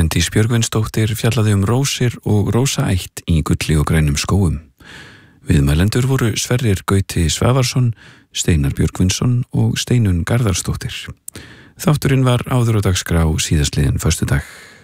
Bryndís Björgvinsdóttir fjallaði rósir og rósaætt í gulli og grænum skógum. Viðmælendur voru Sverrir Gauti Svavarsson, Steinar Björgvinsson og Steinunn Garðarsdóttir. Þátturinn var áður á dagskrá síðastliðinn föstudag.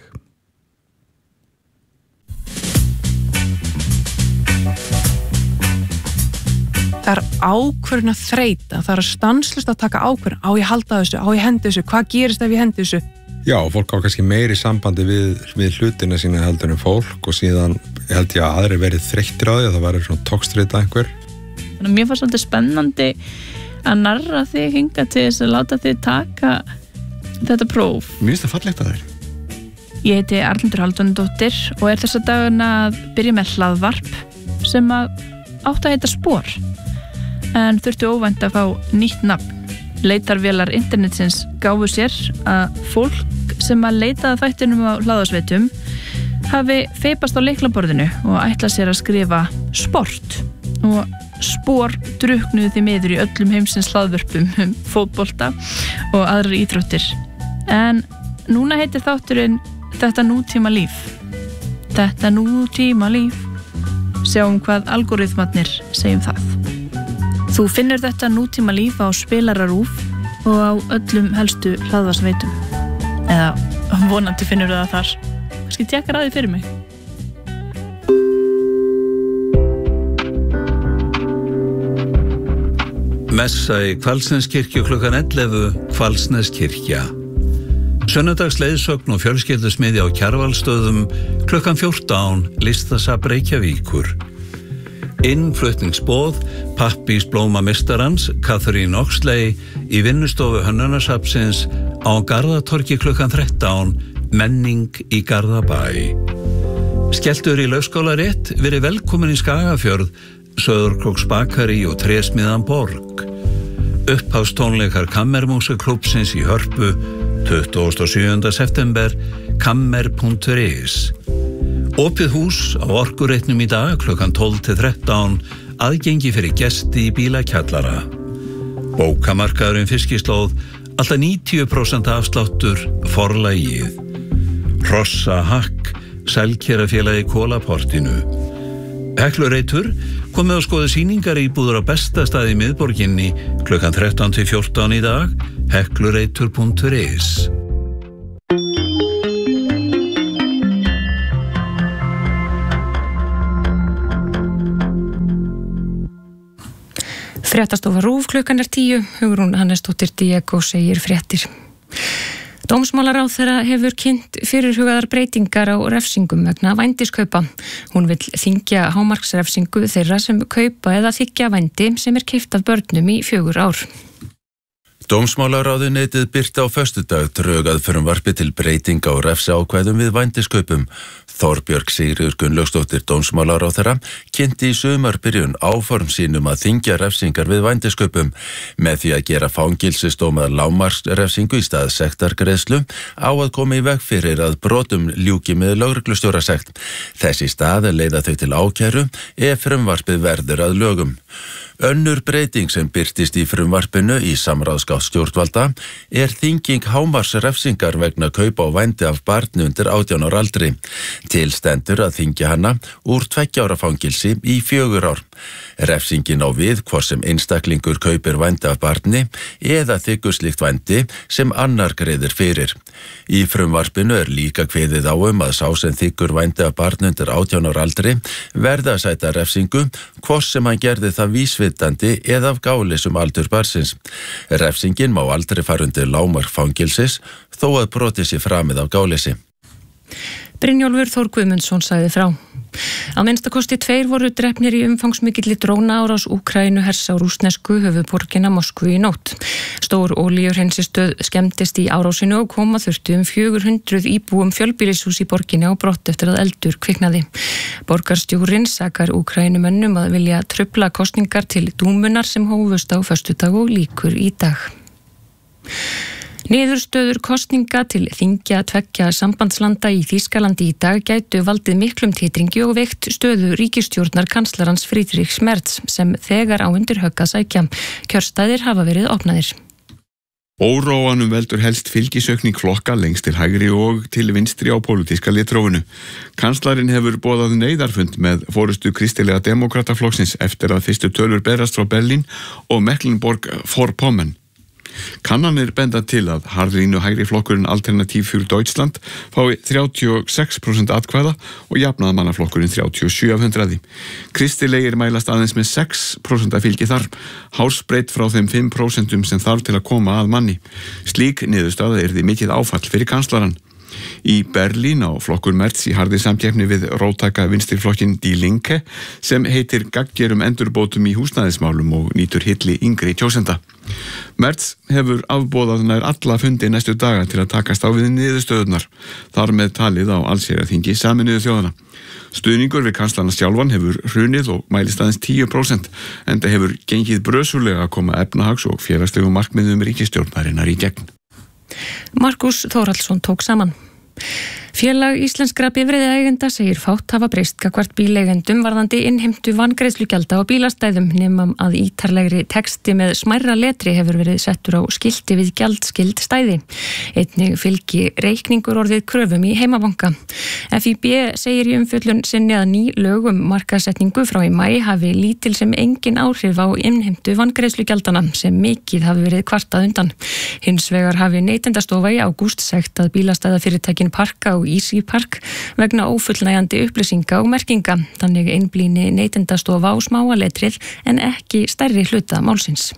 Það ákvörðun að þreyta, það stanslaust að taka ákvörðun. Á ég halda þessu, á ég hendi þessu, hvað gerist ef ég hendi þessu? Já, fólk á kannski meiri sambandi við hlutina sína heldur en fólk og síðan held ég að aðri verið þreyttir á því að það væri svona tókstreita einhver. Þannig að mér fannst svolítið spennandi að narra þig hingað til þess að láta þig taka þetta próf. Mér finnst það fallegt að þér. Ég heiti Arnlundur Halldórsdóttir og þessa dagana að byrja með hlaðvarp sem átti að heita Spor. En þurfti óvænt að fá nýtt nafn. Leitarvélar internetsins gáfu sér að fólk sem að leitaði þættinum á hlaðarsveitum hafi feipast á leiklaborðinu og ætla sér að skrifa sport og spor druknuðu því miður í öllum heimsins hlaðvörpum fótbolta og aðrar íþróttir. En núna heitir þátturinn Þetta nútíma líf. Þetta nútíma líf. Sjáum hvað algoritmarnir segjum það. Þú finnur þetta nútíma líf á Spilara.rúv og á öllum helstu hlaðvarpsveitum. Eða vonandi finnur það þar. Kannski tékkar að því fyrir mig. Messa í Hvalsneskirkju klukkan 11, Hvalsneskirkja. Sunnudagsleiðsögn og fjölskyldusmiðja á Kjarvalsstöðum klukkan 14, Listasafn Reykjavíkur. Innflutningsboð Pappísblómameistarans Katrín Oxley í vinnustofu Hönnunarsafnsins á Garðatorgi klukkan 13, menning í Garðabæ. Skelltur í Laufskálarétt, verið velkomin í Skagafjörð, Söðurkróks bakari og Trésmiðan Borg. Upphafstónleikar Kammermúsíkklúbbsins í Hörpu 27. september, kammer.is. Opið hús á Orkureitnum í dag klukkan 12 til 13, aðgengi fyrir gesti í bílakjallara. Bókamarkaðurinn Fiskislóð, alltaf 90% afsláttur, Forlagið. Hrossa Hakk, Selkerafélagi Kólaportinu. Heklureitur, komið að skoða sýningar íbúður á besta stað í miðborginni klukkan 13 til 14 í dag, heklureitur.is. Fréttastofa RÚV klukkan 10, Hugrún Hannesdóttir Diego segir fréttir. Dómsmálaráðherra hefur kynnt fyrirhugaðar breytingar á refsingum vegna vændiskaupa. Hún vill þyngja hámarksrefsingu þeirra sem kaupa eða þiggja vændi sem keypt af börnum í 4 ár. Dómsmálaráðuneytið birti á föstudag drög að frumvarpi til breytinga á refsiákvæðum við vændiskaupum. Þorbjörg Sigríður Gunnlaugsdóttir dómsmálaráðherra kynnti í sumarbyrjun áform sínum að þyngja refsingar við vændiskaupum með því að gera fangelsisdóma lágmarksrefsingu í stað sektargreiðslu á að koma í veg fyrir að brotum ljúki með lögreglustjórasekt. Þess í stað leiða þau til ákæru ef frumvarpið verður að lögum. Önnur breyting sem birtist í frumvarpinu í samráðsgátt stjórnvalda þynging hámarksrefsingar vegna kaupa á vændi af barni undir 18 ára aldri. Til stendur að þyngja hana úr 2 ára fangelsi í 4 ár. Refsingin á við hvort sem einstaklingur kaupir vændi af barni eða þiggur slíkt vændi sem annar greiðir fyrir. Í frumvarpinu líka kveðið á að sá sem þiggur vændi af barni undir 18 ára aldri verða að sæta refsingu hvort sem hann gerði það vísvitandi eða af gáleysum aldur barnsins. Refsingin má aldrei fara undir lágmark fangelsis þó að brotið sé framið af gáleysi. Brynjólfur Þór Guðmundsson sagði frá. Að minnstakosti 2 voru drepnir í umfangsmikilli drónaárás Úkraínuhers á rússnesku höfuðborgina Moskvu í nótt. Stór olíuhreinsistöð skemmdist í árásinu og koma þurfti 400 íbúum fjölbýlishús í borginni á brott eftir að eldur kviknaði. Borgarstjórinn sakar Úkraínumönnum að vilja trufla kosningar til dúmunar sem hófust á föstudag og lýkur í dag. Niðurstöður kosninga til þingja 2 sambandslanda í Þýskalandi í dag gætu valdið miklum titringi og veikt stöðu ríkisstjórnar kanslarans Friedrichs Merz sem þegar á undir högg að sækja. Kjörstaðir hafa verið opnaðir. Óróanum veldur helst fylgisaukning flokka lengst til hægri og til vinstri á pólitíska litrófinu. Kanslarinn hefur boðað neyðarfund með forystu kristilega demokrataflokksins eftir að fyrstu tölur berast frá Berlín og Mecklenburg-Vorpommern. Kannanir benda til að harðlínu hægri flokkurinn Alternativ für Deutschland fái 36% atkvæða og jafnaðarmannaflokkurinn 37 af 100. Kristilegir mælast aðeins með 6% fylgi þar, hársbreytt frá þeim 5% sem þarf til að koma að manni. Slík niðurstaða yrði mikið áfall fyrir kanslarann. Í Berlín á flokkur Merz í harði samkeppni við róttæka vinstriflokkin Die Linke sem heitir gagngerum endurbótum í húsnæðismálum og nýtur hylli yngri kjósenda. Merz hefur afboðað nær alla fundi næstu daga til að takast á við niðurstöðurnar, þar með talið á allsherjarþingi Sameinuðu þjóðanna. Stuðningur við kanslarna sjálfan hefur hrunið og mælist aðeins 10%, enda hefur gengið brösulega að koma efnahags- og félagslegum markmiðum ríkisstjórnarinnar í gegn. Markus Þórhallsson tók saman. Félag íslenskra bifreiðaeigenda segir fátt hafa breyst gagnvart bíleigendum varðandi innheimtu vangreiðslugjalda á bílastæðum nema að ítarlegri texti með smærra letri hefur verið settur á skilti við gjaldskyld stæði. Einnig fylgi reikningur orðið kröfum í heimabanka. FÍB segir í umfjöllun sinni að ný lög markaðssetningu frá í maí hafi lítil sem engin áhrif á innheimtu vangreiðslugjaldana sem mikið hafi verið kvartað undan. Hins vegar hafi Neytendastofa í ágúst sagt að bílastæðafyrirtækin Parka og Easy Park vegna ófullnægjandi upplýsinga og merkinga, þannig einblíni Neytendastofa á smáa letrið en ekki stærri hluta málsins.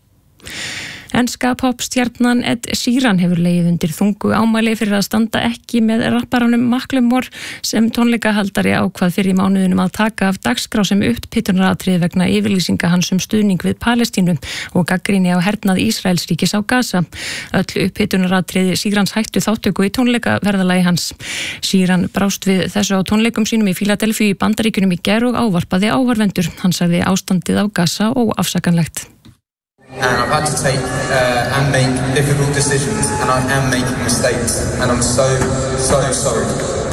Enska popstjarnan Ed Sheeran hefur legið undir þungu ámæli fyrir að standa ekki með rapparanum Macklemore sem tónleikahaldari ákvað fyrir mánuðinum að taka af dagskrá sem upphitunaratriði vegna yfirlýsinga hans stuðning við Palestínu og gagnrýni á hernað Ísraelsríkis á Gaza. Öll upphitunaratriði Sheerans hættu þáttöku í tónleikaverðalagi hans. Sheeran brást við þessu á tónleikum sínum í Fíladelfíu í Bandaríkjunum í gær og ávarpaði áhorfendur. Hann sagði ástandið á Gaza óafsakanlegt. And I've had to take and make difficult decisions and I am making mistakes and I'm so sorry.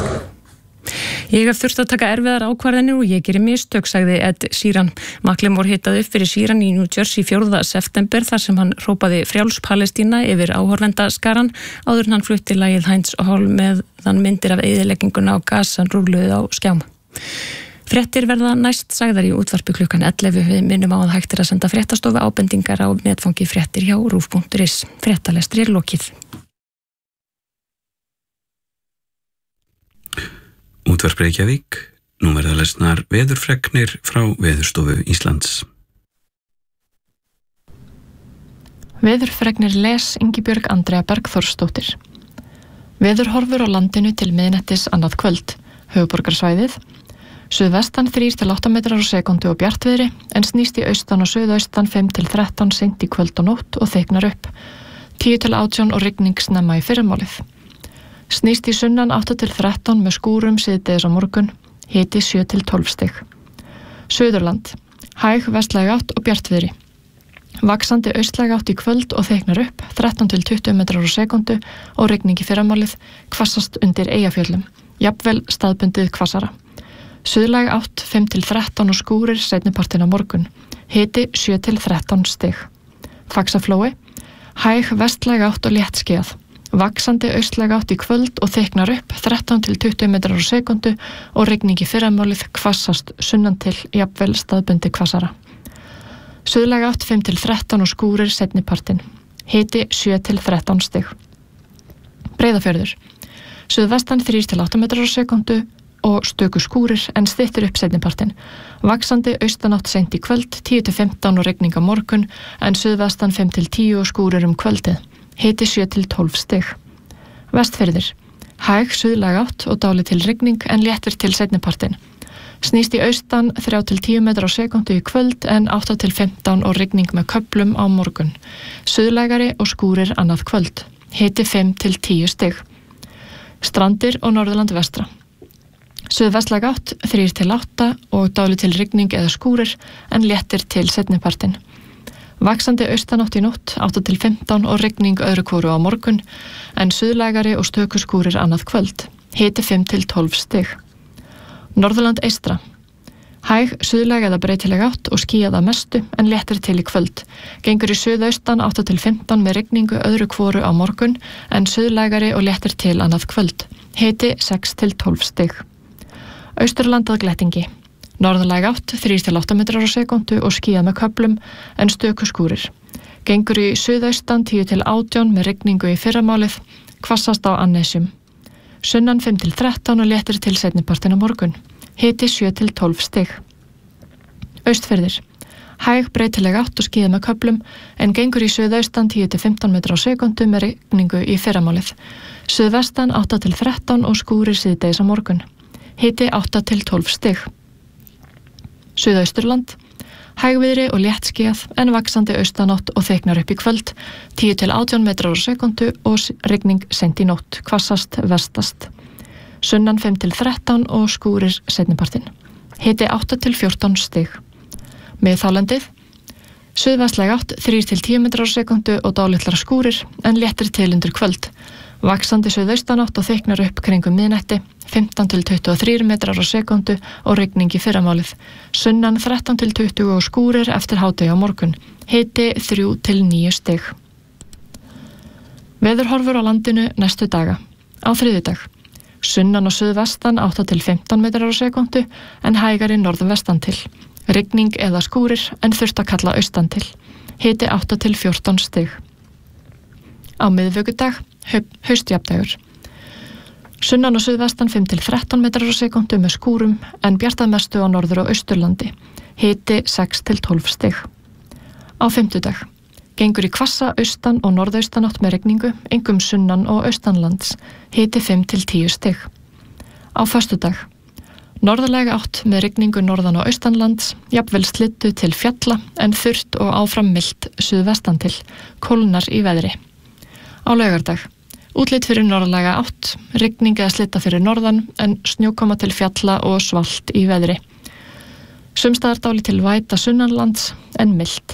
Ég hef þurft að taka erfiðar ákvarðanir og ég gerir mistök, sagði Ed Sheeran. Macklemore hitaði upp fyrir Sheeran í New Jersey 4. september þar sem hann hrópaði frjáls Palestína yfir áhorfendaskaran áður en hann flutti lagið Heinz Hall með þann myndir af eyðilegginguna á Gaza rúluð á skjám. Fréttir verða næst sagðar í útvarpi klukkan 11. Við minnum á að hægt að senda fréttastofu ábendingar á netfangi fréttir hjá rúf.is. Fréttalestri lokið. Útvarp Reykjavík. Nú verða lesnar veðurfregnir frá Veðurstofu Íslands. Veðurfregnir les Ingibjörg Andrea Bergþórsdóttir. Veðurhorfur á landinu til miðnættis annað kvöld. Höfuðborgarsvæðið. Suðvestan 3-8 metrar á sekundu og bjartviðri en snýst í austan og suðaustan 5-13 seint í kvöld og nótt og þyknar upp. 10-18 og rigning snemma í fyrramálið. Snýst í sunnan 8-13 með skúrum síðdegis á morgun, hiti 7-12 stig. Suðurland, hæg vestlæg átt og bjartviðri. Vaxandi austlæg átt í kvöld og þyknar upp 13-20 metrar á sekundu og rigning í fyrramálið, hvassast undir Eyjafjöllum, jafnvel staðbundið hvassara. Suðlæg átt 5-13 og skúrir seinnipartin á morgun, hiti 7-13 stig. Faxaflói, hæg vestlæg átt og léttskýjað. Vaxandi austlæg átt í kvöld og þyknar upp 13-20 metrar á sekundu og rigning í fyrramálið hvassast sunnan til jafnvel staðbundi hvassara. Suðlæg átt 5-13 og skúrir seinnipartin, hiti 7-13 stig. Breiðafjörður, suðvestan 3-8 metrar á sekundu og stöku skúrir en styttir upp seinnipartin. Vaxandi austanátt seint í kvöld, 10-15 og rigning á morgun en suðvestan 5-10 og skúrir kvöldið. Hiti 7-12 stig. Vestfirðir, hæg suðlæg átt og dálítil rigning en léttir til seinnipartin. Snýst í austan 3-10 metrar á sekundu í kvöld en 8-15 og rigning með köflum á morgun. Suðlægari og skúrir annað kvöld. Hiti 5-10 stig. Strandir og Norðurland vestra. Suðvestlæg átt 3-8 og dálítil rigning eða skúrir en léttir til seinnipartin. Vaxandi austanátt í nótt 8-15 og rigning öðru hvoru á morgun en suðlægari og stöku skúrir annað kvöld. Hiti 5-12 stig. Norðurland eystra. Hæg, suðlæg eða breytileg átt og skýjað að mestu en léttir til í kvöld. Gengur í suðaustan 8-15 með rigningu öðru hvoru á morgun en suðlægari og léttir til annað kvöld. Hiti 6-12 stig. Austurland að glettingi. Norðlæg átt 3-8 metrar á sekundu og skýjað með köflum en stöku skúrir. Gengur í suðaustan 10-18 með rigningu í fyrramálið, hvassast á Annesjum. Sunnan 5-13 og léttir til seinnipartin á morgun. Hiti 7-12 stig. Austfirðir. Hæg, breytileg átt og skýjað með köflum en gengur í suðaustan 10-15 metrar á sekundu með rigningu í fyrramálið. Suðvestan 8-13 og skúrir síðdegis á morgun. Hiti 8-12 stig. Suðausturland. Hægviðri og léttskýjað en vaxandi austanátt og þyknar upp í kvöld, 10-18 metrar á sekundu og rigning seint í nótt, hvassast vestast. Sunnan 5-13 og skúrir seinnipartin. Hiti 8-14 stig. Miðhálendið. Suðvestlæg átt 3-10 metrar á sekundu og dálitlar skúrir en léttir til undir kvöld. Vaxandi suðaustanátt og þyknar upp kringum miðnætti, 15-23 metrar á sekundu og rigning í fyrramálið. Sunnan 13-20 og skúrir eftir hádegi á morgun. Hiti 3-9 stig. Veðurhorfur á landinu næstu daga. Á þriðjudag. Sunnan og suðvestan 8-15 metrar á sekundu en hægari norðvestan til. Rigning eða skúrir en þurft að kalla austan til. Hiti 8-14 stig. Á miðvikudag. Haustjafndægur. Sunnan og suðvestan 5-13 metrar á sekundu með skúrum en bjartað mestu á norður og austurlandi. Hiti 6-12 stig. Á fimmtudag. Gengur í hvassa austan og norðaustanátt með rigningu, einkum sunnan og austanlands. Hiti 5-10 stig. Á föstudag. Norðarlega átt með rigningu norðan og austanlands, jafnvel slyddu til fjalla en þurrt og áfram milt suðvestan til, kólnar í veðri. Á laugardag. Útlit fyrir norðarlega átt, rigning eða slydda fyrir norðan en snjókoma til fjalla og svalt í veðri. Sumstaðar dálítil væta sunnanlands en milt.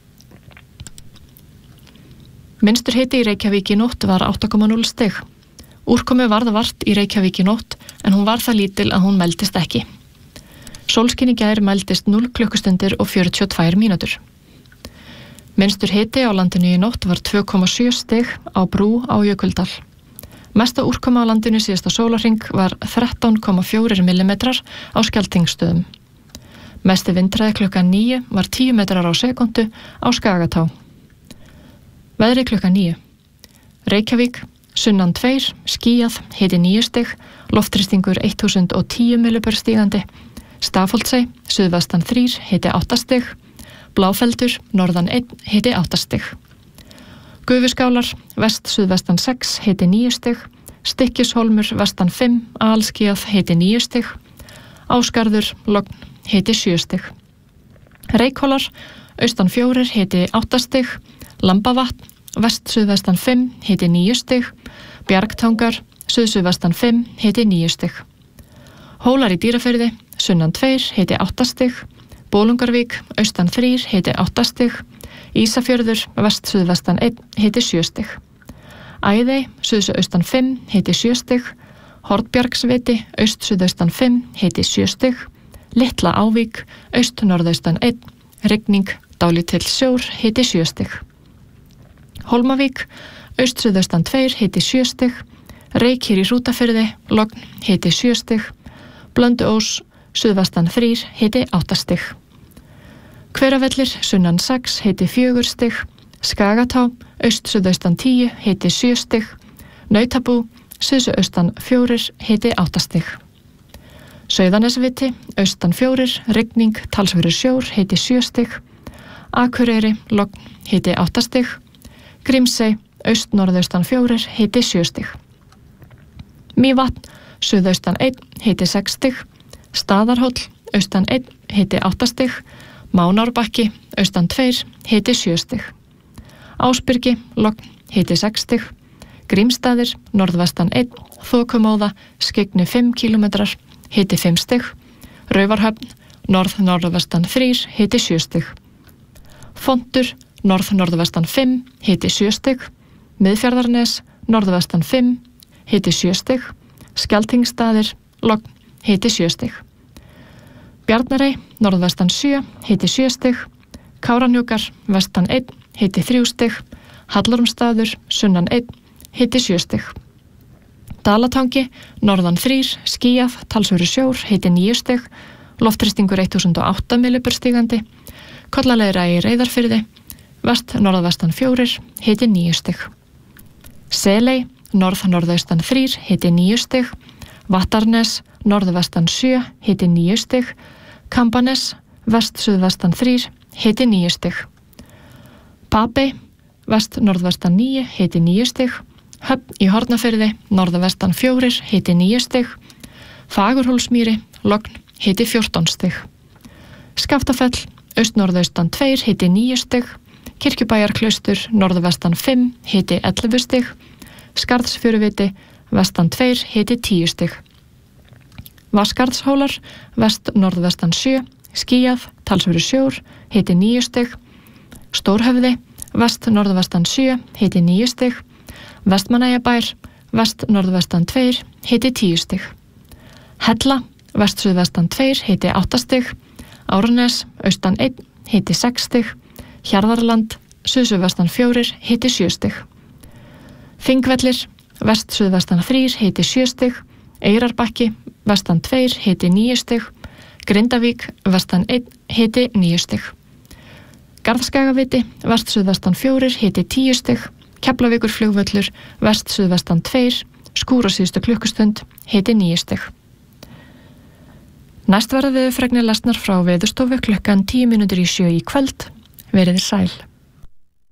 Minnstur hiti í Reykjavík í nótt var 8,0 stig. Úrkomu varð vart í Reykjavík í nótt en hún var það lítil að hún mældist ekki. Sólskin í gær mældist 0 klukkustundir og 42 mínútur. Minnstur hiti á landinu í nótt var 2,7 stig á Brú á Jökuldal. Mesta úrkoma á landinu síðasta sólarhring var 13,4 millimetrar á Skjaltingstöðum. Mesti vindhraði klukkan 9 var 10 metrar á sekundu á Skagatá. Veðri klukkan 9. Reykjavík, sunnan 2, skýjað, hiti 9 stig, loftþrýstingur 1010 millibör stígandi. Stafholtsey, suðvestan 3, hiti 8 stig. Bláfeldur, norðan 1, hiti 8 stig. Gufuskálar, vest-suðvestan 6, hiti 9 stig. Stykkishólmur, vestan 5, alskýjað, hiti 9 stig. Ásgarður, logn, hiti 7 stig. Reykhólar, austan 4, hiti 8 stig. Lambavatn, vest-suðvestan 5, hiti 9 stig. Bjargtangar, suð-suðvestan 5, hiti 9 stig. Hólar í Dýrafirði, sunnan 2, hiti 8 stig. Bolungarvík, austan 3, hiti 8 stig. Ísafjörður, vest-suðvestan 1, hiti 7 stig. Æðey, suð-suðaustan 5, hiti 7 stig. Hornbjargsviti, aust-suðaustan 5, hiti 7 stig. Litla Ávík, aust-norðaustan 1, rigning, dálítill sjór, hiti 7 stig. Hólmavík, aust-suðaustan 2, hiti 7 stig. Reykir í Hrútafirði, logn, hiti 7 stig. Blönduós, suðvestan 3, hiti 8 stig. Hveravellir, sunnan 6, hiti 4 stig. Skagatá, aust-suðaustan 10, hiti 7 stig. Nautabú, suð-suðaustan 4, hiti 8 stig. Sauðanesviti, austan 4, rigning, talsverður sjór, hiti 7 stig. Akureyri, logn, hiti 8 stig. Grímsey, aust-norðaustan 4, hiti 7 stig. Mývatn, suðaustan 1, hiti 6 stig. Staðarhóll, austan 1, hiti 8 stig. Mánárbakki, austan 2, hiti 7 stig. Ásbyrgi, logn, hiti 6 stig. Grímstaðir, norðvestan 1, þokumóða, skyggni 5 kilometrar, hiti 5 stig. Raufarhöfn, norð-norðvestan 3, hiti 7 stig. Fontur, norð-norðvestan 5, hiti 7 stig. Miðfjarðarnes, norðvestan 5, hiti 7 stig. Skjaltingsstaðir, logn, hiti 7 stig. Bjarnarey, norðvestan 7, hiti 7 stig. Kárahnjúkar, vestan 1, hiti 3 stig. Hallormsstaður, sunnan 1, hiti 7 stig. Dalatangi, norðan 3, skýjað, talsverður sjór, hiti 9 stig. Loftþrýstingur 1008 millibur stigandi. Kollaleira í Reyðarfirði, norðvestan 4, hiti 9 stig. Seley, norðaustan 3, hiti 9 stig. Vattarnes, norðvestan 7, hiti 9 stig. Kambanes, suðvestan 3, hiti 9 stig. Papey, norðvestan 9, hiti 9 stig. Höfn í Hornafirði, norðvestan 4, hiti 9 stig. Fagurhólsmýri, logn, hiti 14 stig. Skaftafell, norðaustan 2, hiti 9 stig. Kirkjubæjarklaustur, norðvestan 5, hiti 11 stig. Skarðsfjöruviti, vestan 2, hiti 10 stig. Vatnskarðshólar, norðvestan 7, skýjað, talsverður sjór, hiti 9 stig. Stórhöfði, norðvestan 7, hiti 9 stig. Vestmannaeyjabær, norðvestan 2, hiti 10 stig. Hella, suðvestan 2, hiti 8 stig. Árnes, austan 1, hiti 6 stig. Hjarðarland, suðvestan 4, hiti 7 stig. Þingvellir, suðvestan 3, hiti 7 stig. Eyrarbakki, vestan 2, hiti 9 stig. Grindavík, vestan 1, hiti 9 stig. Garðskagaviti, suðvestan 4, hiti 10 stig. Keflavíkurflugvöllur, suðvestan 2, skúr á síðustu klukkustund, hiti 9 stig. Næst verða veðurfregnir lesnar frá Veðurstofu klukkan 7:10 í kvöld. Verið sæl.